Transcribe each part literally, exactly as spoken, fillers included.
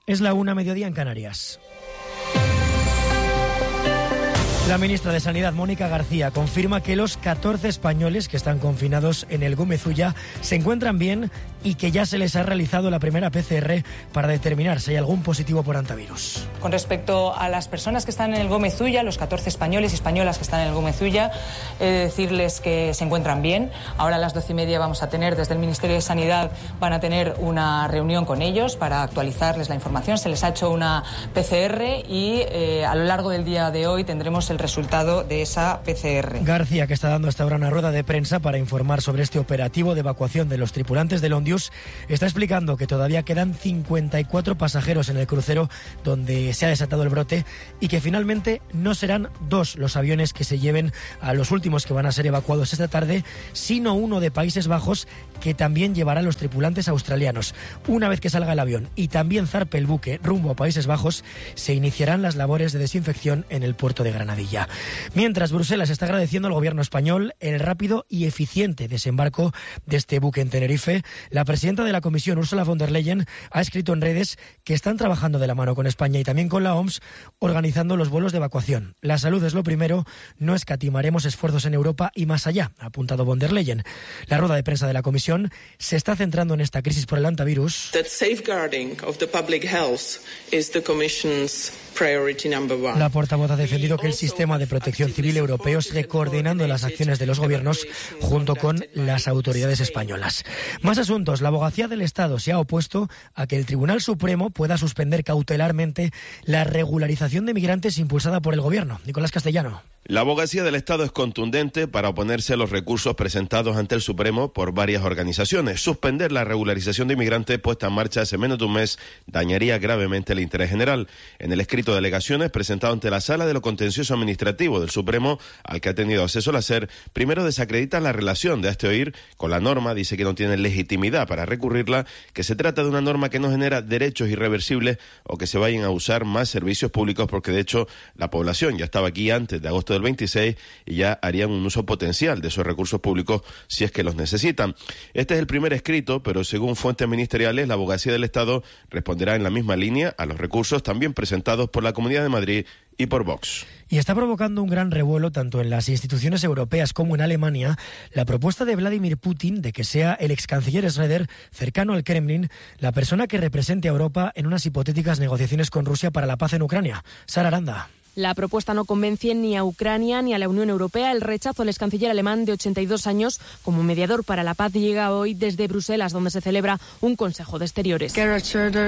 Es la una, mediodía en Canarias. La ministra de Sanidad, Mónica García, confirma que los catorce españoles que están confinados en el Gómez Ulla se encuentran bien y que ya se les ha realizado la primera P C R para determinar si hay algún positivo por hantavirus. Con respecto a las personas que están en el Gómez Ulla, los catorce españoles y españolas que están en el Gómez Ulla, he de decirles que se encuentran bien. Ahora a las doce y media vamos a tener, desde el Ministerio de Sanidad, van a tener una reunión con ellos para actualizarles la información. Se les ha hecho una P C R y eh, a lo largo del día de hoy tendremos el resultado de esa P C R. García, que está dando hasta ahora una rueda de prensa para informar sobre este operativo de evacuación de los tripulantes del Ondius, está explicando que todavía quedan cincuenta y cuatro pasajeros en el crucero donde se ha desatado el brote y que finalmente no serán dos los aviones que se lleven a los últimos que van a ser evacuados esta tarde, sino uno de Países Bajos que también llevará a los tripulantes australianos. Una vez que salga el avión y también zarpe el buque rumbo a Países Bajos, se iniciarán las labores de desinfección en el puerto de Granadilla. Mientras, Bruselas está agradeciendo al gobierno español el rápido y eficiente desembarco de este buque en Tenerife. La presidenta de la Comisión, Ursula von der Leyen, ha escrito en redes que están trabajando de la mano con España y también con la O M S organizando los vuelos de evacuación. La salud es lo primero, no escatimaremos esfuerzos en Europa y más allá, ha apuntado von der Leyen. La rueda de prensa de la Comisión se está centrando en esta crisis por el hantavirus. That safeguarding of the public health is the Commission's priority number one. La portavoz ha defendido que el sistema de protección civil europeo sigue coordinando las acciones de los gobiernos junto con las autoridades españolas. Más asuntos. La Abogacía del Estado se ha opuesto a que el Tribunal Supremo pueda suspender cautelarmente la regularización de migrantes impulsada por el gobierno. Nicolás Castellano. La Abogacía del Estado es contundente para oponerse a los recursos presentados ante el Supremo por varias organizaciones. Suspender la regularización de inmigrantes puesta en marcha hace menos de un mes dañaría gravemente el interés general. En el escrito de alegaciones presentado ante la Sala de lo Contencioso Administrativo del Supremo, al que ha tenido acceso la SER, primero desacredita la relación de este oír con la norma, dice que no tiene legitimidad para recurrirla, que se trata de una norma que no genera derechos irreversibles o que se vayan a usar más servicios públicos, porque de hecho la población ya estaba aquí antes de agosto del veintiséis y ya harían un uso potencial de esos recursos públicos si es que los necesitan. Este es el primer escrito, pero según fuentes ministeriales, la Abogacía del Estado responderá en la misma línea a los recursos también presentados por la Comunidad de Madrid y por Vox. Y está provocando un gran revuelo tanto en las instituciones europeas como en Alemania la propuesta de Vladimir Putin de que sea el ex canciller Schröder, cercano al Kremlin, la persona que represente a Europa en unas hipotéticas negociaciones con Rusia para la paz en Ucrania. Sara Aranda. La propuesta no convence ni a Ucrania ni a la Unión Europea. El rechazo al ex canciller alemán de ochenta y dos años como mediador para la paz llega hoy desde Bruselas, donde se celebra un Consejo de Exteriores. La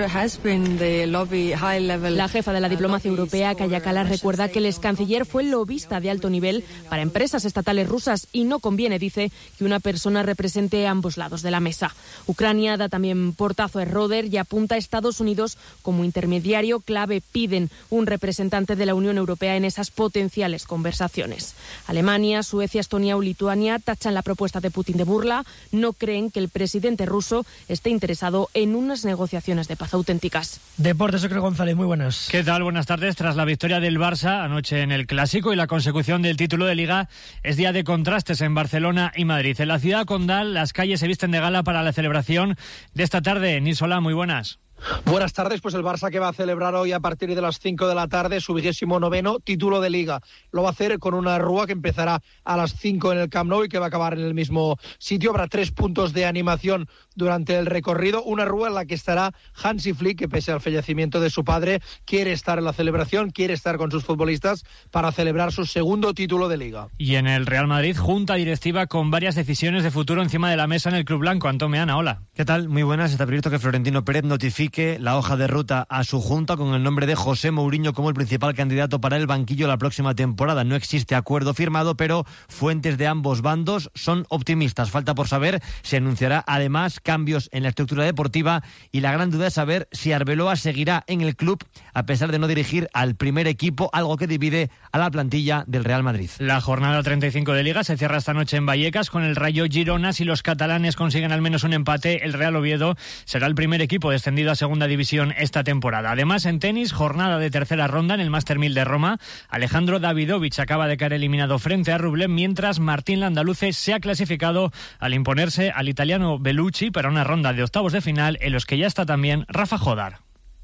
jefa de la diplomacia europea, Kaja Kallas, recuerda que el ex canciller fue lobista de alto nivel para empresas estatales rusas y no conviene, dice, que una persona represente ambos lados de la mesa. Ucrania da también portazo a Schröder y apunta a Estados Unidos como intermediario clave. Piden un representante de la Unión Europea en esas potenciales conversaciones. Alemania, Suecia, Estonia o Lituania tachan la propuesta de Putin de burla. No creen que el presidente ruso esté interesado en unas negociaciones de paz auténticas. Deportes, Ocre González, muy buenas. ¿Qué tal? Buenas tardes. Tras la victoria del Barça anoche en el Clásico y la consecución del título de Liga, es día de contrastes en Barcelona y Madrid. En la ciudad condal, las calles se visten de gala para la celebración de esta tarde. Nisola, muy buenas. Buenas tardes, pues el Barça que va a celebrar hoy a partir de las cinco de la tarde su vigésimo noveno título de Liga. Lo va a hacer con una rúa que empezará a las cinco en el Camp Nou y que va a acabar en el mismo sitio. Habrá tres puntos de animación durante el recorrido. Una rúa en la que estará Hansi Flick, que pese al fallecimiento de su padre, quiere estar en la celebración, quiere estar con sus futbolistas para celebrar su segundo título de Liga. Y en el Real Madrid, junta directiva con varias decisiones de futuro encima de la mesa en el Club Blanco. Antón Meana, hola. ¿Qué tal? Muy buenas. Está previsto que Florentino Pérez notifique la hoja de ruta a su junta con el nombre de José Mourinho como el principal candidato para el banquillo la próxima temporada. No existe acuerdo firmado, pero fuentes de ambos bandos son optimistas. Falta por saber, se anunciará además cambios en la estructura deportiva y la gran duda es saber si Arbeloa seguirá en el club a pesar de no dirigir al primer equipo, algo que divide a la plantilla del Real Madrid. La jornada treinta y cinco de Liga se cierra esta noche en Vallecas con el Rayo Girona. Si los catalanes consiguen al menos un empate, el Real Oviedo será el primer equipo descendido a segunda división esta temporada. Además, en tenis, jornada de tercera ronda en el Master mil de Roma. Alejandro Davidovich acaba de caer eliminado frente a Rublev, mientras Martín Landaluce se ha clasificado al imponerse al italiano Bellucci para una ronda de octavos de final en los que ya está también Rafa Jodar.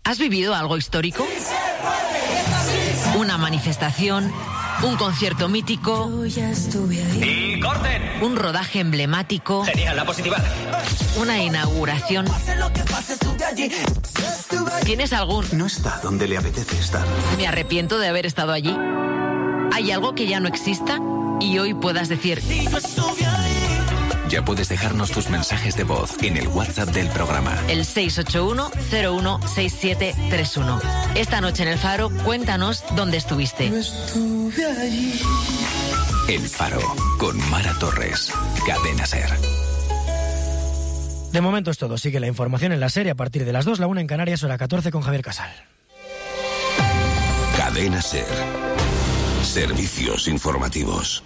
¿Has vivido algo histórico? Una manifestación, un concierto mítico. ¡Y corten! Un rodaje emblemático. Genial, la positiva. Una inauguración. ¿Tienes algún? No está donde le apetece estar. Me arrepiento de haber estado allí. ¿Hay algo que ya no exista? Y hoy puedas decir... Ya puedes dejarnos tus mensajes de voz en el WhatsApp del programa. El seis ocho uno cero uno seis siete tres uno. Esta noche en El Faro, cuéntanos dónde estuviste. El Faro, con Mara Torres. Cadena SER. De momento es todo. Sigue la información en la serie a partir de las dos, la una en Canarias, hora catorce con Javier Casal. Cadena SER. Servicios informativos.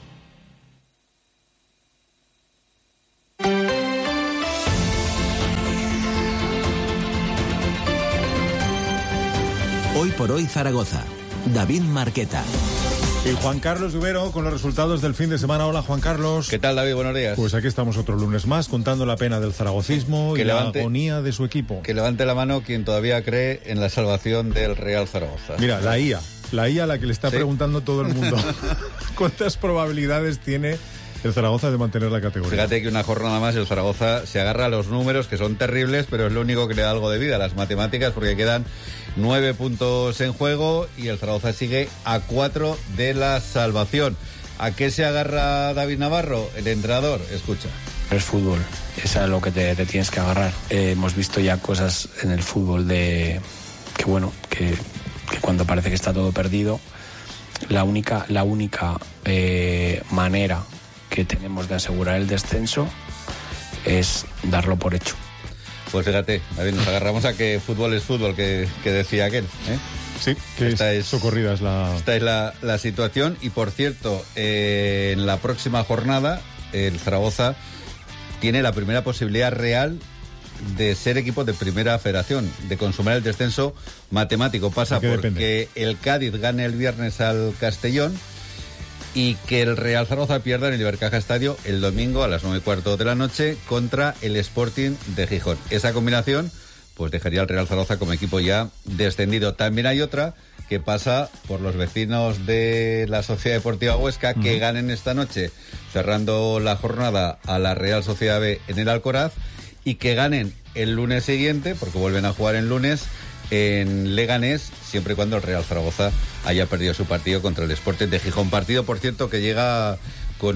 Hoy por hoy Zaragoza. David Marqueta. Y Juan Carlos Dubero con los resultados del fin de semana. Hola, Juan Carlos. ¿Qué tal, David? Buenos días. Pues aquí estamos otro lunes más contando la pena del zaragocismo que y levante, la agonía de su equipo. Que levante la mano quien todavía cree en la salvación del Real Zaragoza. Mira, la I A. La I A a la que le está ¿Sí? preguntando todo el mundo. ¿Cuántas probabilidades tiene el Zaragoza de mantener la categoría? Fíjate que una jornada más el Zaragoza se agarra a los números, que son terribles, pero es lo único que le da algo de vida a las matemáticas, porque quedan nueve puntos en juego y el Zaragoza sigue a cuatro de la salvación. ¿A qué se agarra David Navarro, el entrenador? Escucha. Es fútbol, es a lo que te, te tienes que agarrar. Eh, hemos visto ya cosas en el fútbol de que bueno, que, que cuando parece que está todo perdido, la única, la única eh, manera que tenemos de asegurar el descenso es darlo por hecho. Pues fíjate, David, nos agarramos a que fútbol es fútbol, que, que decía aquel, ¿eh? Sí, que esta es, es socorrida es la... Esta es la, la situación. Y por cierto, eh, en la próxima jornada el Zaragoza tiene la primera posibilidad real de ser equipo de primera federación, de consumar el descenso matemático. Pasa porque depende? El Cádiz gane el viernes al Castellón y que el Real Zaragoza pierda en el Ibercaja Estadio el domingo a las nueve y cuarto de la noche contra el Sporting de Gijón. Esa combinación pues dejaría al Real Zaragoza como equipo ya descendido. También hay otra que pasa por los vecinos de la Sociedad Deportiva Huesca, uh-huh. que ganen esta noche, cerrando la jornada, a la Real Sociedad B en el Alcoraz, y que ganen el lunes siguiente, porque vuelven a jugar el lunes, en Leganés, siempre y cuando el Real Zaragoza haya perdido su partido contra el Sporting de Gijón. Partido, por cierto, que llega con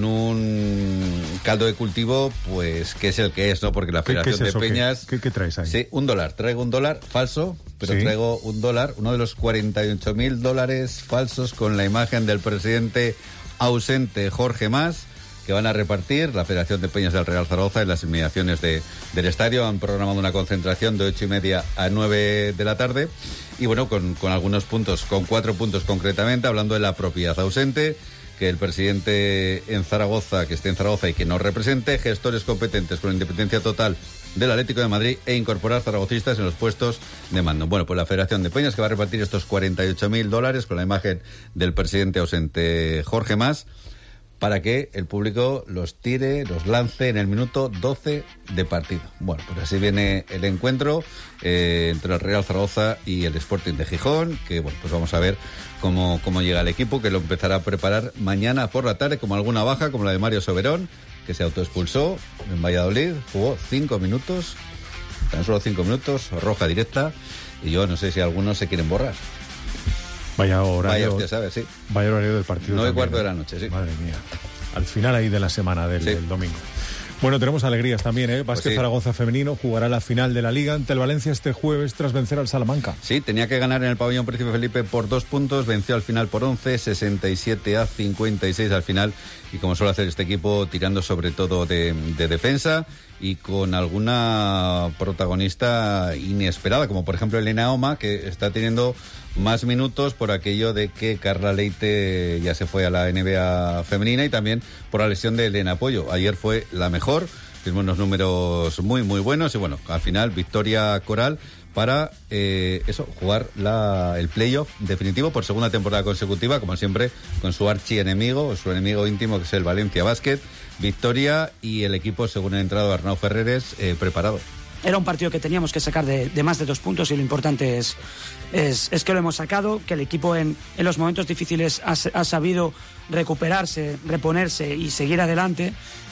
un caldo de cultivo, pues que es el que es, ¿no? Porque la Federación ¿Qué, qué es de Peñas... ¿Qué, qué traes ahí? Sí, un dólar. Traigo un dólar falso, pero ¿Sí? traigo un dólar, uno de los cuarenta y ocho mil dólares falsos con la imagen del presidente ausente Jorge Mas, que van a repartir la Federación de Peñas del Real Zaragoza en las inmediaciones de, del estadio. Han programado una concentración de ocho y media a nueve de la tarde. Y bueno, con, con algunos puntos, con cuatro puntos concretamente, hablando de la propiedad ausente, que el presidente en Zaragoza, que esté en Zaragoza y que no represente, gestores competentes con independencia total del Atlético de Madrid e incorporar zaragocistas en los puestos de mando. Bueno, pues la Federación de Peñas, que va a repartir estos cuarenta y ocho mil dólares con la imagen del presidente ausente Jorge Mas, para que el público los tire, los lance en el minuto doce de partido. Bueno, pues así viene el encuentro eh, entre el Real Zaragoza y el Sporting de Gijón, que bueno, pues vamos a ver cómo, cómo llega el equipo, que lo empezará a preparar mañana por la tarde, como alguna baja, como la de Mario Soberón, que se autoexpulsó en Valladolid, jugó cinco minutos, tan solo cinco minutos, roja directa, y yo no sé si algunos se quieren borrar. Vaya horario, Vaya, usted sabe, sí. Vaya horario del partido. nueve y cuarto de la noche, sí. Madre mía. Al final ahí de la semana del, sí. del domingo. Bueno, tenemos alegrías también, ¿eh? Básquet pues sí. Zaragoza femenino jugará la final de la Liga ante el Valencia este jueves tras vencer al Salamanca. Sí, tenía que ganar en el pabellón Príncipe Felipe por dos puntos, venció al final por once, sesenta y siete a cincuenta y seis al final, y como suele hacer este equipo, tirando sobre todo de, de defensa y con alguna protagonista inesperada, como por ejemplo Elena Oma, que está teniendo más minutos por aquello de que Carla Leite ya se fue a la N B A femenina, y también por la lesión de Elena Pollo. Ayer fue la mejor, firmó unos números muy muy buenos y bueno, al final victoria coral para eh, eso, jugar la, el playoff definitivo por segunda temporada consecutiva, como siempre, con su archienemigo, su enemigo íntimo, que es el Valencia Basket. Victoria y el equipo, según el entrado Arnau Ferreres, eh, preparado. era un partido que teníamos que sacar de, de más de dos puntos y lo importante es, es, es que lo hemos sacado, que el equipo en, en los momentos difíciles ha, ha sabido recuperarse, reponerse y seguir adelante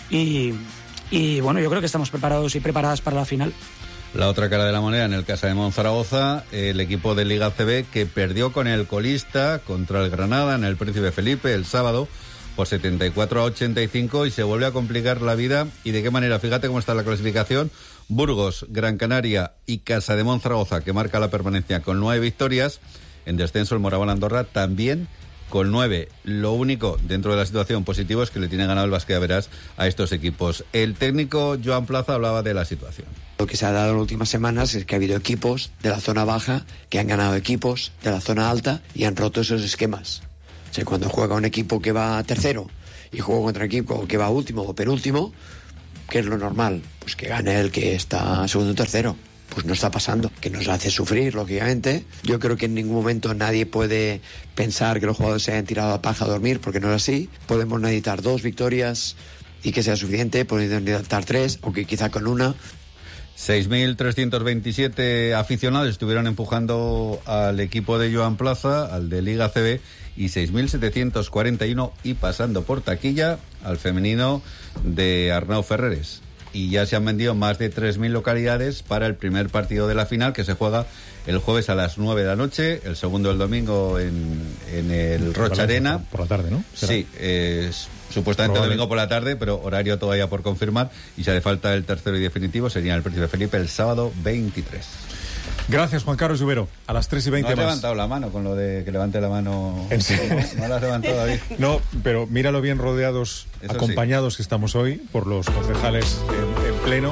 y, y bueno, yo creo que estamos preparados y preparadas para la final. La otra cara de la moneda en el Casa de Monzaragoza, el equipo de Liga C B que perdió con el colista contra el Granada en el Príncipe Felipe el sábado por setenta y cuatro a ochenta y cinco y se vuelve a complicar la vida. ¿Y de qué manera? Fíjate cómo está la clasificación. Burgos, Gran Canaria y Casa de Monzaragoza, que marca la permanencia con nueve victorias. En descenso el Moraván Andorra también con nueve. Lo único dentro de la situación positivo es que le tiene ganado el Basquea Verás a estos equipos. El técnico Joan Plaza hablaba de la situación. Lo que se ha dado en las últimas semanas es que ha habido equipos de la zona baja que han ganado equipos de la zona alta y han roto esos esquemas. O sea, cuando juega un equipo que va tercero y juega contra un equipo que va último o penúltimo, ¿qué es lo normal? Pues que gane el que está segundo o tercero. Pues no está pasando, que nos hace sufrir, lógicamente. Yo creo que en ningún momento nadie puede pensar que los jugadores se hayan tirado a paja a dormir, porque no es así. Podemos necesitar dos victorias y que sea suficiente, podemos necesitar tres, o que quizá con una. seis mil trescientos veintisiete aficionados estuvieron empujando al equipo de Joan Plaza, al de Liga C B, y seis mil setecientos cuarenta y uno y pasando por taquilla al femenino de Arnau Ferreres. Y ya se han vendido más de tres mil localidades para el primer partido de la final, que se juega el jueves a las nueve de la noche, el segundo el domingo en, en el Rocha Arena. Por la tarde, ¿no? ¿Será? Sí, es supuestamente Probable. domingo por la tarde, pero horario todavía por confirmar. Y si hace falta el tercero y definitivo, sería el Príncipe Felipe el sábado veintitrés. Gracias, Juan Carlos Lluvero. A las tres y veinte más. No has más. levantado la mano con lo de que levante la mano. ¿En serio? No, no la has levantado, David. No, pero míralo bien rodeados, Eso acompañados sí. que estamos hoy por los concejales en, en pleno,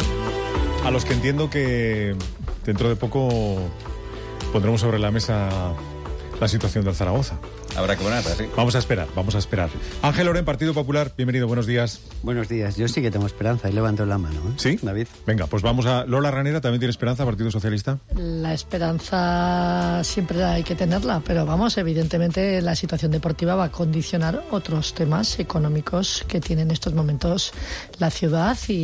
a los que entiendo que dentro de poco pondremos sobre la mesa la situación del Zaragoza. Habrá que ponerla, sí. Vamos a esperar, vamos a esperar. Ángel Oren, Partido Popular, bienvenido, buenos días. Buenos días, yo sí que tengo esperanza y levanto la mano, ¿eh? ¿Sí? David. Venga, pues vamos a... Lola Ranera, ¿también tiene esperanza, Partido Socialista? La esperanza siempre hay que tenerla, pero vamos, evidentemente la situación deportiva va a condicionar otros temas económicos que tiene en estos momentos la ciudad y,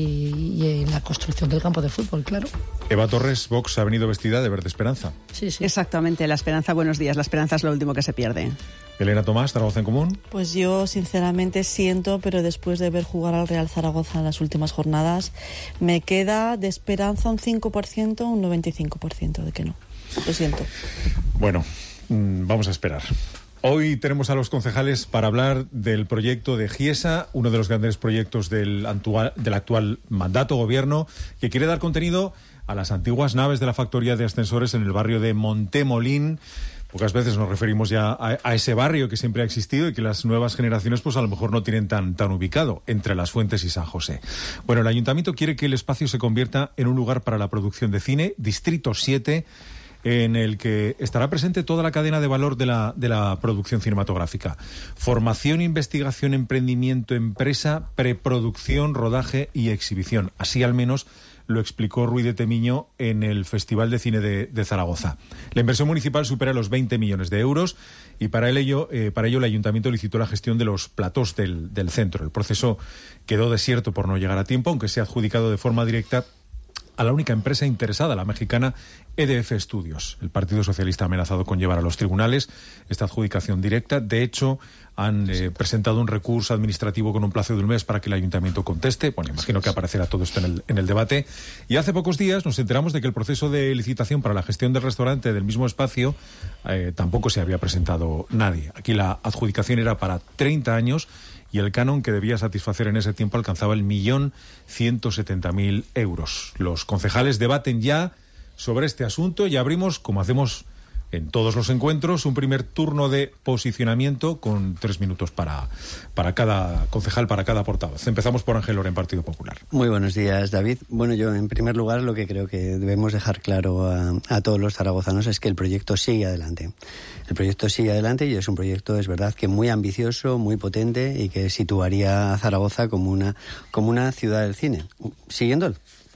y la construcción del campo de fútbol, claro. Eva Torres, Vox, ha venido vestida de verde esperanza. Sí, sí. Exactamente, la esperanza, buenos días, la esperanza es lo último que se pierde. Elena Tomás, Zaragoza en Común. Pues yo sinceramente siento, pero después de ver jugar al Real Zaragoza en las últimas jornadas, me queda de esperanza un cinco por ciento, un noventa y cinco por ciento de que no. Lo siento. Bueno, mmm, vamos a esperar. Hoy tenemos a los concejales para hablar del proyecto de Giesa, uno de los grandes proyectos del actual, del actual mandato gobierno, que quiere dar contenido a las antiguas naves de la factoría de ascensores en el barrio de Montemolín. Pocas veces nos referimos ya a, a ese barrio que siempre ha existido y que las nuevas generaciones pues a lo mejor no tienen tan, tan ubicado, entre Las Fuentes y San José. Bueno, el ayuntamiento quiere que el espacio se convierta en un lugar para la producción de cine, Distrito siete, en el que estará presente toda la cadena de valor de la, de la producción cinematográfica. Formación, investigación, emprendimiento, empresa, preproducción, rodaje y exhibición. Así al menos lo explicó Ruiz de Temiño en el Festival de Cine de, de Zaragoza. La inversión municipal supera los veinte millones de euros y para ello, eh, para ello el ayuntamiento licitó la gestión de los platós del, del centro. El proceso quedó desierto por no llegar a tiempo, aunque se ha adjudicado de forma directa a la única empresa interesada, la mexicana E D F Studios. El Partido Socialista ha amenazado con llevar a los tribunales esta adjudicación directa. De hecho, han eh, presentado un recurso administrativo con un plazo de un mes para que el ayuntamiento conteste. Bueno, imagino que aparecerá todo esto en el, en el debate. Y hace pocos días nos enteramos de que el proceso de licitación para la gestión del restaurante del mismo espacio eh, tampoco se había presentado nadie. Aquí la adjudicación era para treinta años y el canon que debía satisfacer en ese tiempo alcanzaba el millón ciento setenta mil euros. Los concejales debaten ya sobre este asunto y abrimos, como hacemos en todos los encuentros, un primer turno de posicionamiento con tres minutos para, para cada concejal, para cada portavoz. Empezamos por Ángel Oren, Partido Popular. Muy buenos días, David. Bueno, yo en primer lugar lo que creo que debemos dejar claro a, a todos los zaragozanos es que el proyecto sigue adelante. El proyecto sigue adelante y es un proyecto, es verdad, que muy ambicioso, muy potente y que situaría a Zaragoza como una, como una ciudad del cine. Siguiendo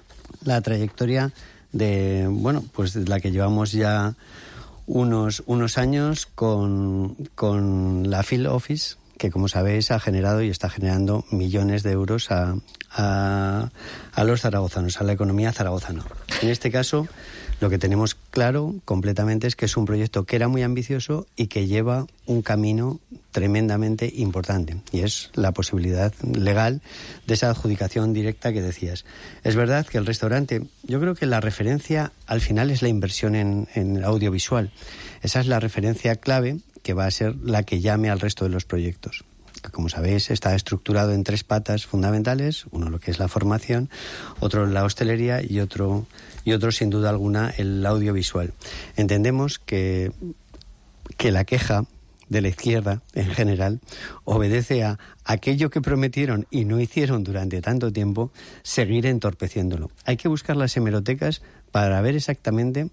la trayectoria de, bueno, pues la que llevamos ya unos, unos años con, con la Field Office, que como sabéis ha generado y está generando millones de euros a, a, a los zaragozanos, a la economía zaragozana. En este caso, lo que tenemos claro completamente es que es un proyecto que era muy ambicioso y que lleva un camino tremendamente importante, y es la posibilidad legal de esa adjudicación directa que decías. Es verdad que el restaurante, yo creo que la referencia al final es la inversión en, en audiovisual. Esa es la referencia clave que va a ser la que llame al resto de los proyectos. Que, como sabéis, está estructurado en tres patas fundamentales: uno lo que es la formación, otro la hostelería y otro, y otro sin duda alguna el audiovisual. Entendemos que, que la queja de la izquierda en general obedece a aquello que prometieron y no hicieron durante tanto tiempo, seguir entorpeciéndolo. Hay que buscar las hemerotecas para ver exactamente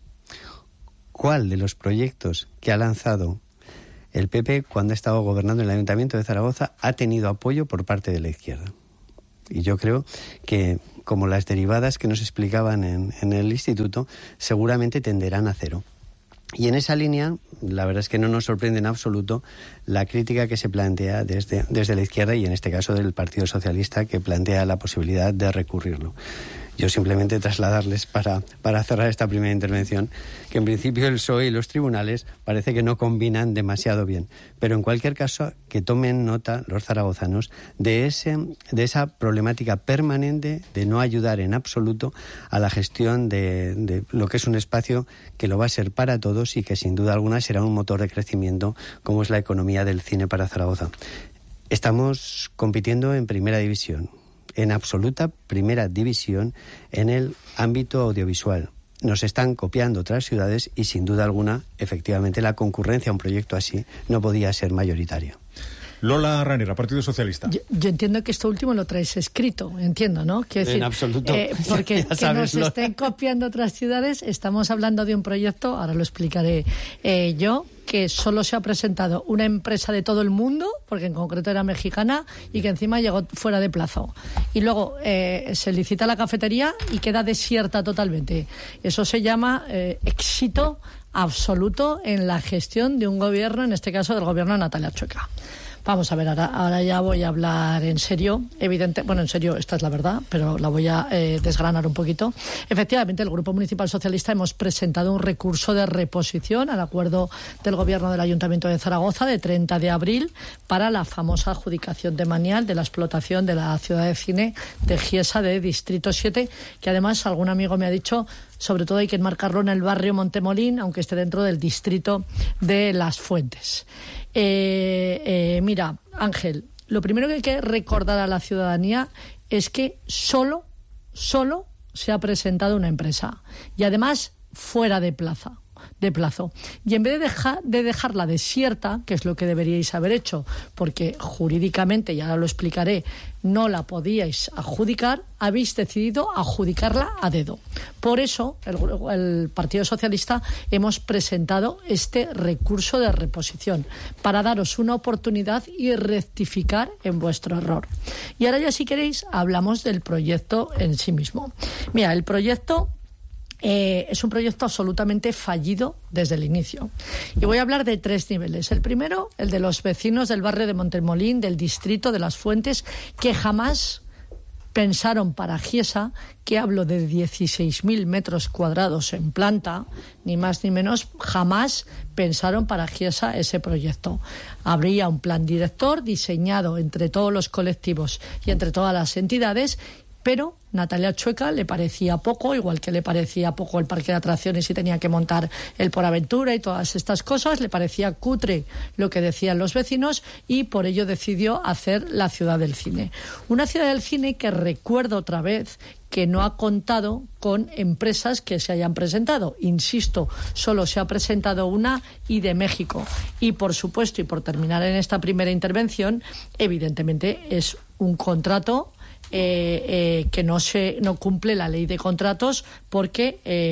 cuál de los proyectos que ha lanzado el P P cuando ha estado gobernando el Ayuntamiento de Zaragoza ha tenido apoyo por parte de la izquierda. Y yo creo que, como las derivadas que nos explicaban en, en el instituto, seguramente tenderán a cero. Y en esa línea, la verdad es que no nos sorprende en absoluto la crítica que se plantea desde, desde la izquierda, y en este caso del Partido Socialista, que plantea la posibilidad de recurrirlo. Yo simplemente trasladarles, para, para cerrar esta primera intervención, que en principio el P S O E y los tribunales parece que no combinan demasiado bien. Pero en cualquier caso, que tomen nota los zaragozanos de, ese, de esa problemática permanente de no ayudar en absoluto a la gestión de, de lo que es un espacio que lo va a ser para todos y que sin duda alguna será un motor de crecimiento como es la economía del cine para Zaragoza. Estamos compitiendo en primera división. En absoluta primera división en el ámbito audiovisual. Nos están copiando otras ciudades y sin duda alguna, efectivamente, la concurrencia a un proyecto así no podía ser mayoritaria. Lola Ranera, Partido Socialista. Yo, yo entiendo que esto último lo traes escrito, entiendo, ¿no? Quiero decir, en absoluto. Eh, porque ya sabes, que nos estén copiando otras ciudades, estamos hablando de un proyecto, ahora lo explicaré eh, yo, que solo se ha presentado una empresa de todo el mundo, porque en concreto era mexicana, y que encima llegó fuera de plazo. Y luego eh, se licita la cafetería y queda desierta totalmente. Eso se llama eh, éxito absoluto en la gestión de un gobierno, en este caso del gobierno de Natalia Chueca. Vamos a ver, ahora, ahora ya voy a hablar en serio. Evidente, bueno, en serio, esta es la verdad, pero la voy a eh, desgranar un poquito. Efectivamente, el Grupo Municipal Socialista hemos presentado un recurso de reposición al acuerdo del Gobierno del Ayuntamiento de Zaragoza de treinta de abril para la famosa adjudicación de Manial de la explotación de la ciudad de cine de Giesa de Distrito siete, que además algún amigo me ha dicho, sobre todo hay que enmarcarlo en el barrio Montemolín, aunque esté dentro del distrito de Las Fuentes. Eh, eh, mira, Ángel, lo primero que hay que recordar a la ciudadanía es que solo, solo se ha presentado una empresa, y además fuera de plaza. de plazo. Y en vez de, dejar, de dejarla desierta, que es lo que deberíais haber hecho, porque jurídicamente, y ahora lo explicaré, no la podíais adjudicar, habéis decidido adjudicarla a dedo. Por eso, el, el Partido Socialista hemos presentado este recurso de reposición, para daros una oportunidad y rectificar en vuestro error. Y ahora ya, si queréis, hablamos del proyecto en sí mismo. Mira, el proyecto Eh, es un proyecto absolutamente fallido desde el inicio. Y voy a hablar de tres niveles. El primero, el de los vecinos del barrio de Montemolín, del distrito de Las Fuentes, que jamás pensaron para Giesa, que hablo de dieciséis mil metros cuadrados en planta, ni más ni menos, jamás pensaron para Giesa ese proyecto. Habría un plan director diseñado entre todos los colectivos y entre todas las entidades, pero Natalia Chueca le parecía poco, igual que le parecía poco el parque de atracciones y tenía que montar el Por Aventura y todas estas cosas, le parecía cutre lo que decían los vecinos, y por ello decidió hacer la ciudad del cine. Una ciudad del cine que, recuerdo otra vez, que no ha contado con empresas que se hayan presentado. Insisto, solo se ha presentado una, y de México. Y por supuesto, y por terminar en esta primera intervención, evidentemente es un contrato Eh, eh, que no se no cumple la ley de contratos, porque eh,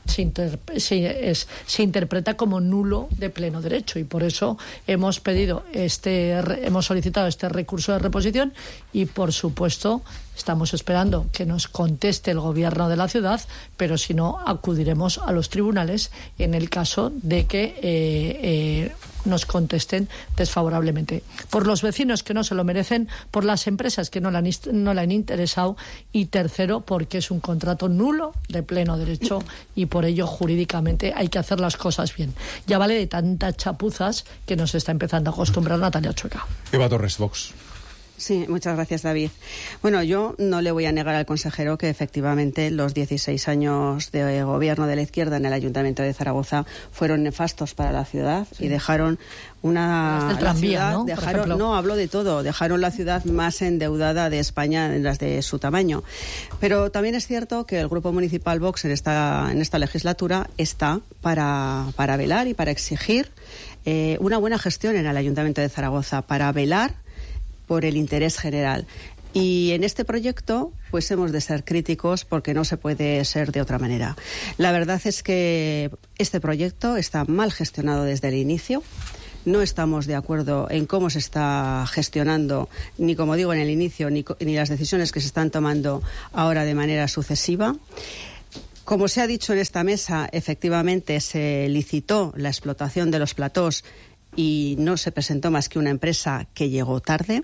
se, inter, se, es, se interpreta como nulo de pleno derecho, y por eso hemos pedido este, hemos solicitado este recurso de reposición, y por supuesto estamos esperando que nos conteste el gobierno de la ciudad, pero si no, acudiremos a los tribunales en el caso de que eh, eh, nos contesten desfavorablemente. Por los vecinos que no se lo merecen, por las empresas que no le han, no le han interesado, y tercero, porque es un contrato nulo de pleno derecho y por ello jurídicamente hay que hacer las cosas bien. Ya vale de tantas chapuzas que nos está empezando a acostumbrar Natalia Chueca. Eva Torres, Vox. Sí, muchas gracias, David. Bueno, yo no le voy a negar al consejero que efectivamente los dieciséis años de gobierno de la izquierda en el Ayuntamiento de Zaragoza fueron nefastos para la ciudad, sí. Y dejaron una el tranvía, ciudad, ¿no? dejaron, no hablo de todo, dejaron la ciudad más endeudada de España en las de su tamaño. Pero también es cierto que el Grupo Municipal Vox en esta en esta legislatura está para para velar y para exigir eh, una buena gestión en el Ayuntamiento de Zaragoza, para velar por el interés general. Y en este proyecto, pues hemos de ser críticos porque no se puede ser de otra manera. La verdad es que este proyecto está mal gestionado desde el inicio. No estamos de acuerdo en cómo se está gestionando, ni como digo en el inicio, ni, ni las decisiones que se están tomando ahora de manera sucesiva. Como se ha dicho en esta mesa, efectivamente se licitó la explotación de los platós y no se presentó más que una empresa que llegó tarde.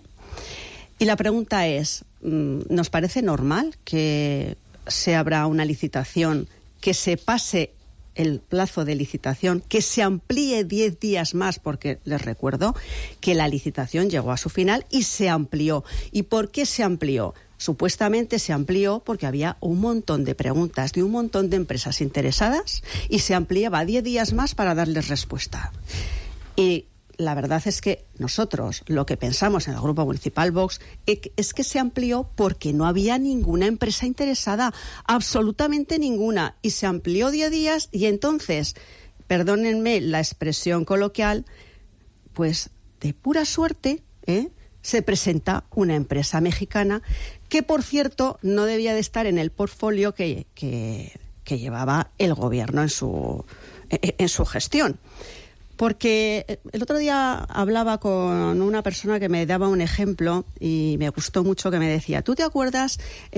Y la pregunta es, ¿nos parece normal que se abra una licitación, que se pase el plazo de licitación, que se amplíe diez días más? Porque les recuerdo que la licitación llegó a su final y se amplió. ¿Y por qué se amplió? Supuestamente se amplió porque había un montón de preguntas de un montón de empresas interesadas y se ampliaba diez días más para darles respuesta. Y la verdad es que nosotros lo que pensamos en el Grupo Municipal Vox es que se amplió porque no había ninguna empresa interesada, absolutamente ninguna, y se amplió diez días y entonces, perdónenme la expresión coloquial, pues de pura suerte, ¿eh? se presenta una empresa mexicana que, por cierto, no debía de estar en el portfolio que, que, que llevaba el gobierno en su, en su gestión. Porque el otro día hablaba con una persona que me daba un ejemplo y me gustó mucho, que me decía, ¿tú te acuerdas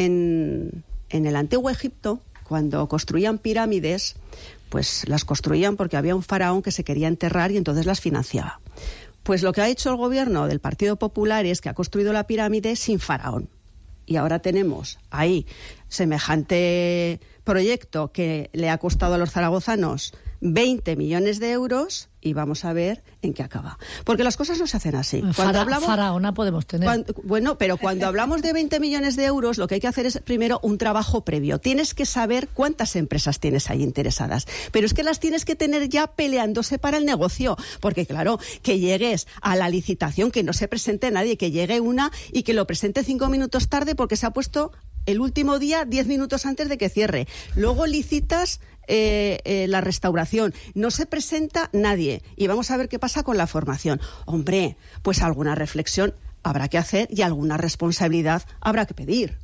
en, en el antiguo Egipto, cuando construían pirámides, pues las construían porque había un faraón que se quería enterrar y entonces las financiaba? Pues lo que ha hecho el gobierno del Partido Popular es que ha construido la pirámide sin faraón. Y ahora tenemos ahí semejante proyecto que le ha costado a los zaragozanos veinte millones de euros y vamos a ver en qué acaba. Porque las cosas no se hacen así. Cuando Fara, hablamos, faraona podemos tener. Cuando, bueno, pero cuando hablamos de veinte millones de euros, lo que hay que hacer es primero un trabajo previo. Tienes que saber cuántas empresas tienes ahí interesadas. Pero es que las tienes que tener ya peleándose para el negocio. Porque claro, que llegues a la licitación, que no se presente nadie, que llegue una y que lo presente cinco minutos tarde porque se ha puesto el último día diez minutos antes de que cierre. Luego licitas Eh, eh, la restauración, no se presenta nadie y vamos a ver qué pasa con la formación. Hombre, pues alguna reflexión habrá que hacer y alguna responsabilidad habrá que pedir.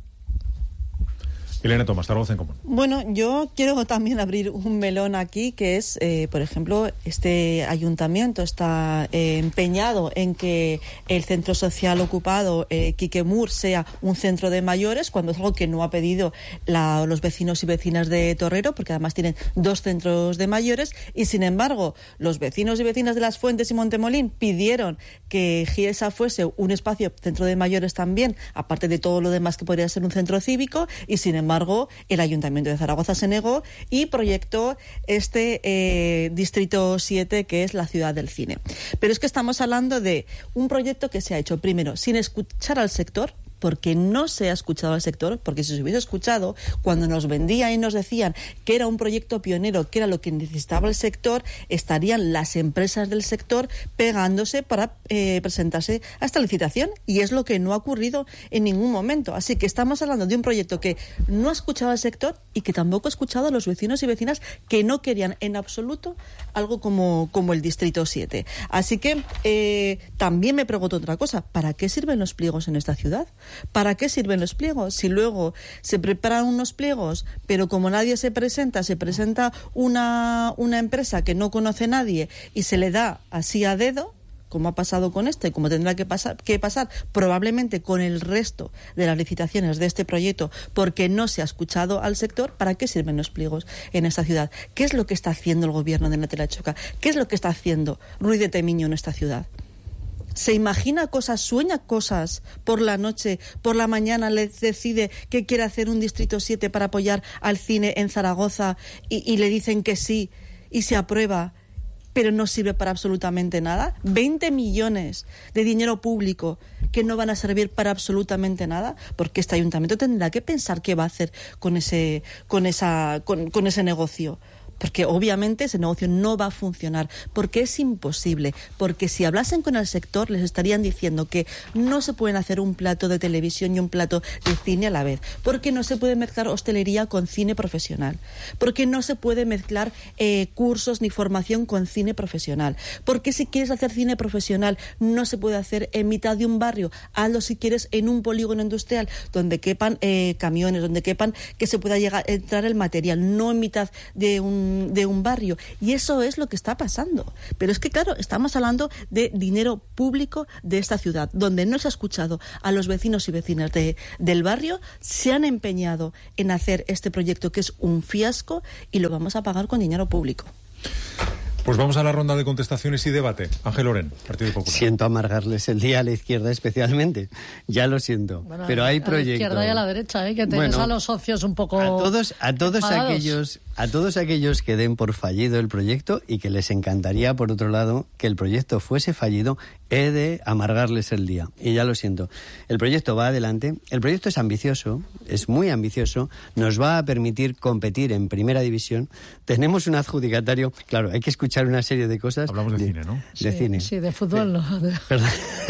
Elena Tomás, Zaragoza en Común. Bueno, yo quiero también abrir un melón aquí, que es, eh, por ejemplo, este ayuntamiento está eh, empeñado en que el centro social ocupado, eh, Quiquemur, sea un centro de mayores, cuando es algo que no ha pedido la, los vecinos y vecinas de Torrero, porque además tienen dos centros de mayores, y sin embargo, los vecinos y vecinas de Las Fuentes y Montemolín pidieron que Giesa fuese un espacio centro de mayores también, aparte de todo lo demás que podría ser un centro cívico, y sin embargo, el Ayuntamiento de Zaragoza se negó y proyectó este eh, Distrito siete, que es la ciudad del cine. Pero es que estamos hablando de un proyecto que se ha hecho primero sin escuchar al sector, porque no se ha escuchado al sector, porque si se hubiese escuchado, cuando nos vendían y nos decían que era un proyecto pionero, que era lo que necesitaba el sector, estarían las empresas del sector pegándose para eh, presentarse a esta licitación, y es lo que no ha ocurrido en ningún momento. Así que estamos hablando de un proyecto que no ha escuchado al sector y que tampoco ha escuchado a los vecinos y vecinas, que no querían en absoluto algo como, como el Distrito siete. Así que eh, también me pregunto otra cosa, ¿para qué sirven los pliegos en esta ciudad? ¿Para qué sirven los pliegos? Si luego se preparan unos pliegos, pero como nadie se presenta, se presenta una, una empresa que no conoce a nadie y se le da así a dedo, como ha pasado con este, como tendrá que pasar, que pasar probablemente con el resto de las licitaciones de este proyecto, porque no se ha escuchado al sector. ¿Para qué sirven los pliegos en esta ciudad? ¿Qué es lo que está haciendo el gobierno de Natella Choca? ¿Qué es lo que está haciendo Ruiz de Temiño en esta ciudad? ¿Se imagina cosas, sueña cosas por la noche, por la mañana le decide que quiere hacer un Distrito siete para apoyar al cine en Zaragoza y, y le dicen que sí y se aprueba, pero no sirve para absolutamente nada? veinte millones de dinero público que no van a servir para absolutamente nada, porque este ayuntamiento tendrá que pensar qué va a hacer con ese, con esa, con, con ese negocio. Porque obviamente ese negocio no va a funcionar, porque es imposible, porque si hablasen con el sector les estarían diciendo que no se pueden hacer un plato de televisión y un plato de cine a la vez, porque no se puede mezclar hostelería con cine profesional, porque no se puede mezclar eh, cursos ni formación con cine profesional, porque si quieres hacer cine profesional no se puede hacer en mitad de un barrio, hazlo si quieres en un polígono industrial donde quepan eh, camiones, donde quepan que se pueda llegar entrar el material, no en mitad de un de un barrio, y eso es lo que está pasando. Pero es que claro, estamos hablando de dinero público de esta ciudad, donde no se ha escuchado a los vecinos y vecinas de, del barrio, se han empeñado en hacer este proyecto que es un fiasco y lo vamos a pagar con dinero público. Pues vamos a la ronda de contestaciones y debate. Ángel Oren, Partido Popular. Siento amargarles el día a la izquierda especialmente. Ya lo siento. Bueno, pero hay proyectos. A la izquierda y a la derecha, ¿eh? Que tenés bueno, a los socios un poco. A todos, a todos aquellos, a todos aquellos que den por fallido el proyecto y que les encantaría, por otro lado, que el proyecto fuese fallido, he de amargarles el día. Y ya lo siento. El proyecto va adelante. El proyecto es ambicioso, es muy ambicioso. Nos va a permitir competir en primera división. Tenemos un adjudicatario. Claro, hay que escuchar una serie de cosas. Hablamos de, de cine, ¿no? De sí, cine. Sí, de fútbol, no. Perdón.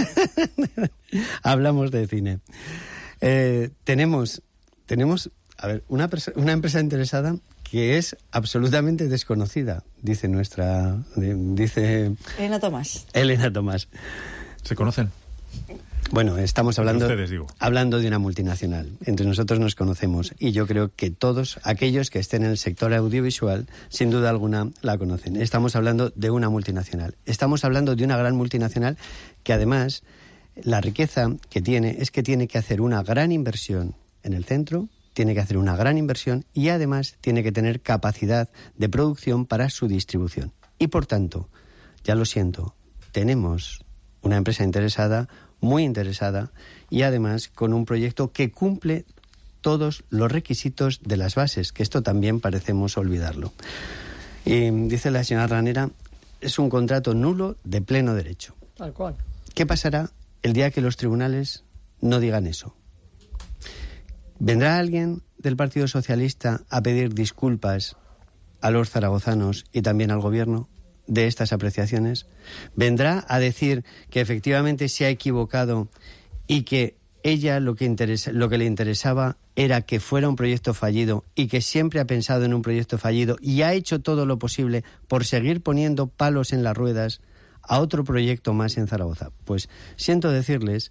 Hablamos de cine. Eh, tenemos, tenemos, a ver, una, una empresa interesada que es absolutamente desconocida, dice nuestra, dice... Elena Tomás. Elena Tomás. ¿Se conocen? Bueno, estamos hablando, ustedes, digo. hablando de una multinacional. Entre nosotros nos conocemos y yo creo que todos aquellos que estén en el sector audiovisual, sin duda alguna, la conocen. Estamos hablando de una multinacional. Estamos hablando de una gran multinacional que además la riqueza que tiene es que tiene que hacer una gran inversión en el centro, tiene que hacer una gran inversión y además tiene que tener capacidad de producción para su distribución. Y por tanto, ya lo siento, tenemos una empresa interesada, muy interesada, y además con un proyecto que cumple todos los requisitos de las bases, que esto también parecemos olvidarlo. Y dice la señora Ranera, es un contrato nulo de pleno derecho. Tal cual. ¿Qué pasará el día que los tribunales no digan eso? ¿Vendrá alguien del Partido Socialista a pedir disculpas a los zaragozanos y también al gobierno de estas apreciaciones? ¿Vendrá a decir que efectivamente se ha equivocado y que ella lo que, interesa, lo que le interesaba era que fuera un proyecto fallido y que siempre ha pensado en un proyecto fallido y ha hecho todo lo posible por seguir poniendo palos en las ruedas a otro proyecto más en Zaragoza? Pues siento decirles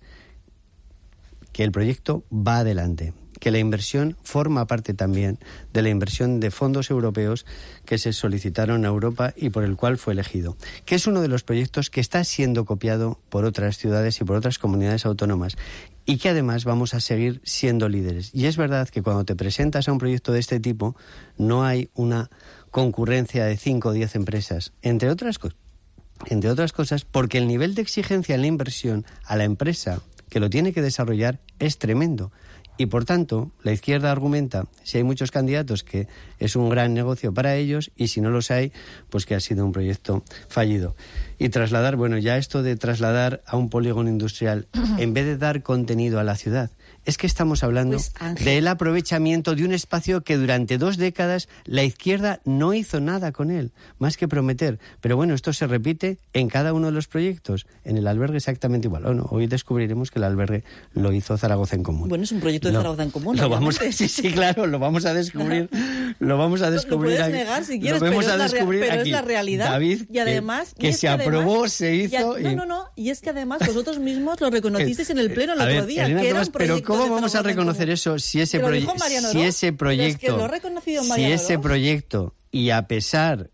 que el proyecto va adelante, que la inversión forma parte también de la inversión de fondos europeos que se solicitaron a Europa y por el cual fue elegido, que es uno de los proyectos que está siendo copiado por otras ciudades y por otras comunidades autónomas y que además vamos a seguir siendo líderes. Y es verdad que cuando te presentas a un proyecto de este tipo no hay una concurrencia de cinco o diez empresas, entre otras cosas. Entre otras cosas, porque el nivel de exigencia en la inversión a la empresa que lo tiene que desarrollar es tremendo. Y por tanto, la izquierda argumenta, si hay muchos candidatos, que es un gran negocio para ellos, y si no los hay, pues que ha sido un proyecto fallido. Y trasladar, bueno, ya esto de trasladar a un polígono industrial, en vez de dar contenido a la ciudad, es que estamos hablando pues, del aprovechamiento de un espacio que durante dos décadas la izquierda no hizo nada con él, más que prometer. Pero bueno, esto se repite en cada uno de los proyectos. En el albergue exactamente igual. ¿O no? Hoy descubriremos que el albergue lo hizo Zaragoza en Común. Bueno, es un proyecto de lo, Zaragoza en Común. Lo vamos a, sí, sí, claro, lo vamos a descubrir. Lo vamos a descubrir. Lo, lo puedes aquí, negar si quieres, lo vamos pero, a es, descubrir la, pero aquí. es la realidad. David, y además, que, que y se además, aprobó, se hizo. Ya, y... No, no, no. Y es que además vosotros mismos lo reconocisteis en el pleno el a otro ver, día. Elena que era Tomás, un pero ¿cómo vamos a reconocer eso si ese, proye si ese proyecto, es que lo ha reconocido si ese proyecto, y a pesar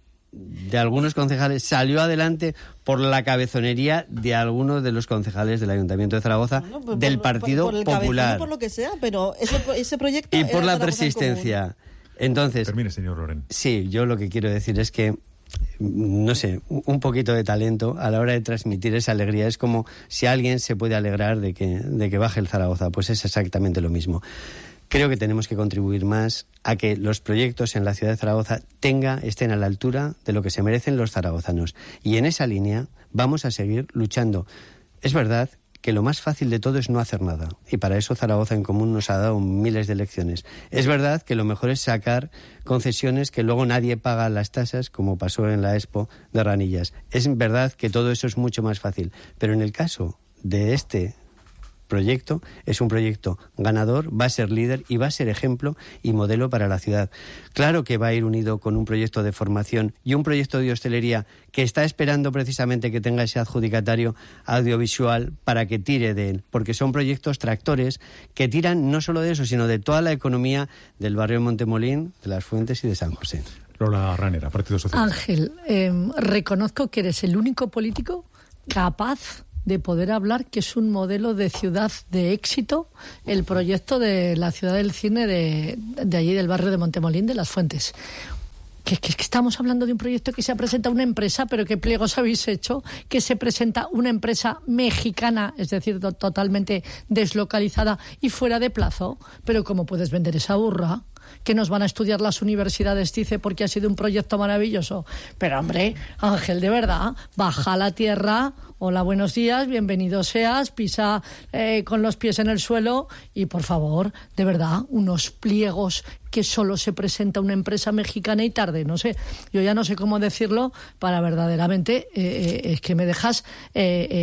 de algunos concejales, salió adelante por la cabezonería de algunos de los concejales del Ayuntamiento de Zaragoza, bueno, pues del por, Partido por, por el Popular, por lo que sea, pero ese, ese proyecto y por la persistencia. Entonces, termine, señor Loren. Sí, yo lo que quiero decir es que, no sé, un poquito de talento a la hora de transmitir esa alegría. Es como si alguien se puede alegrar de que, de que baje el Zaragoza, pues es exactamente lo mismo. Creo que tenemos que contribuir más a que los proyectos en la ciudad de Zaragoza tenga, estén a la altura de lo que se merecen los zaragozanos. Y en esa línea vamos a seguir luchando. Es verdad que lo más fácil de todo es no hacer nada. Y para eso Zaragoza en Común nos ha dado miles de lecciones. Es verdad que lo mejor es sacar concesiones que luego nadie paga las tasas, como pasó en la Expo de Ranillas. Es verdad que todo eso es mucho más fácil. Pero en el caso de este proyecto, es un proyecto ganador, va a ser líder y va a ser ejemplo y modelo para la ciudad. Claro que va a ir unido con un proyecto de formación y un proyecto de hostelería que está esperando precisamente que tenga ese adjudicatario audiovisual para que tire de él, porque son proyectos tractores que tiran no solo de eso, sino de toda la economía del barrio de Montemolín, de Las Fuentes y de San José. Lola Ranera, Partido Socialista. Ángel, eh, reconozco que eres el único político capaz de poder hablar que es un modelo de ciudad de éxito el proyecto de la ciudad del cine de, de allí del barrio de Montemolín de Las Fuentes. Que, que, que estamos hablando de un proyecto que se presenta una empresa, pero ¿qué pliegos habéis hecho? Que se presenta una empresa mexicana, es decir, to- totalmente deslocalizada y fuera de plazo. Pero ¿cómo puedes vender esa burra? Que nos van a estudiar las universidades, dice, porque ha sido un proyecto maravilloso. Pero hombre, Ángel, de verdad, baja a la tierra. Hola, buenos días, bienvenido seas, pisa eh, con los pies en el suelo y, por favor, de verdad, unos pliegos que solo se presenta una empresa mexicana y tarde, no sé, yo ya no sé cómo decirlo para verdaderamente, eh, eh, es que me dejas... Eh, eh,